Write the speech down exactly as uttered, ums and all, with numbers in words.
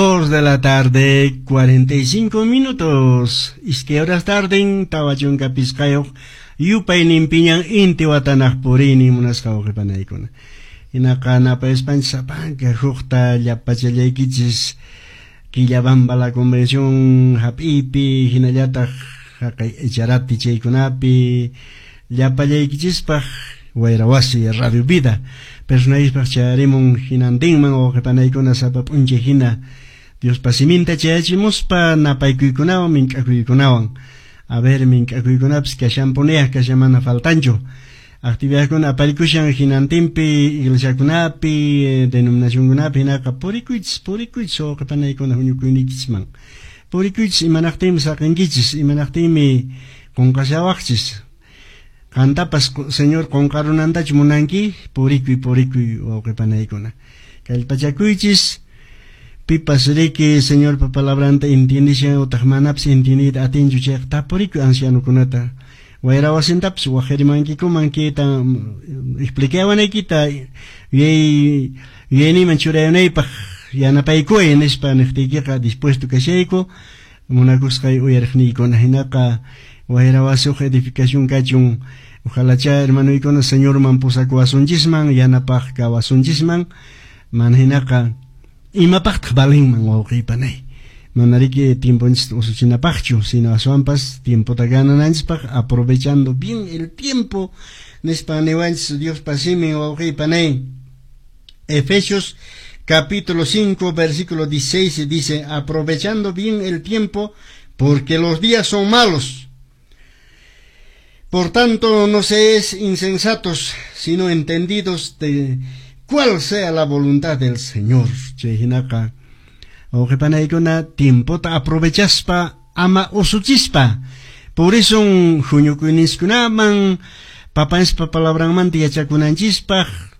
Dos de la tarde, cuarenta y cinco minutos. Isque horas tarde, tawachun kapiskayo, yupay nimpiñan inti watanaj purini munaskaw qipanaykuna. Inaka pa España que jukta llapachallaykichis quillabamba la convención hapipi hinallataq haqay echarati chaykunapi llapallaykichispaq wayrawasi Radio Vida personayispaq charimun hinantinman o qipanaykuna sapap'unchik hina Dios pasiminta chayachimuspa napaykuykunawan mink'akuykunawan a ver mink'akuykunapis kashampuneyaj kashamana faltanchu actividadkuna aparikushan hinantinpi iglesiakunapi denominacionkunapi hinaqa purikuychis purikuychis o qipanaykuna huñukuyniykichikman purikuychis imanaqtimi saqinkichis imanaqtimi qunqashawaqchis kantapas señor qunqarunantachu munanki purikuy purikuy o qipanaykuna kallpachakuychis pipas riki señor pa palabranta entiendisha utaq manapis entiendida atinchu chayqa purikuy ancianukunata wayrawasintapas waqarimankikuman kita explicawaykita yay yayniman churayunaypaq yanapaykuy nispa niqtiykiqa dispuesto kashayku munakusqay uyariqniykuna hinaqa wayrawasuq edificación kachun ojalá cha hermanoykuna señorman pusakuwasunchikman yanapaq kawasunchikman mana hinaqa imapaqtaq balinman wawqiypanay manariki tiempo usuchinapaqchu sino aswampas tiempo ta ganananchikpaq aprovechando bien el tiempo nispa niwanchik Dios pasimi wawqiypanay Efesios capítulo cinco versículo dieciséis dice aprovechando bien el tiempo porque los días son malos. Por tanto, no seáis insensatos, sino entendidos de cuál sea la voluntad del Señor. Chehinaka, o qipanaykuna tiempo ta aprovechaspa ama usuchispa. Por eso, huñukuyniskunaman, papanspa palabranmanta yachakunanchispaq,